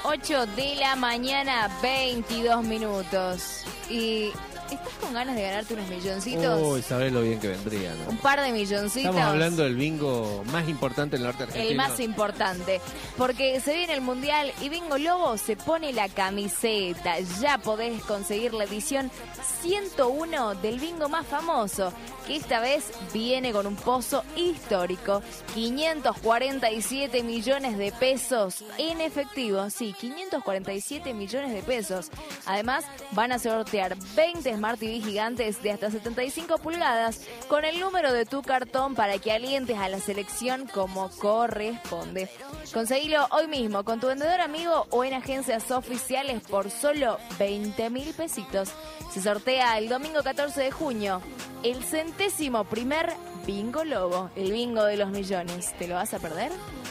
8 de la mañana, 22 minutos. Y ¿estás con ganas de ganarte unos milloncitos? Uy, sabés lo bien que vendría, ¿no? Un par de milloncitos. Estamos hablando del bingo más importante del norte argentino. El más importante, porque se viene el Mundial y Bingo Lobo se pone la camiseta. Ya podés conseguir la edición 101 del bingo más famoso, que esta vez viene con un pozo histórico. 547 millones de pesos en efectivo. Sí, 547 millones de pesos. Además, van a sortear 20 Smart TV gigantes de hasta 75 pulgadas con el número de tu cartón para que alientes a la selección como corresponde. Conseguilo hoy mismo con tu vendedor amigo o en agencias oficiales por solo 20.000 pesitos. Se sortea el domingo 14 de junio el 101º Bingo Lobo, el bingo de los millones. ¿Te lo vas a perder?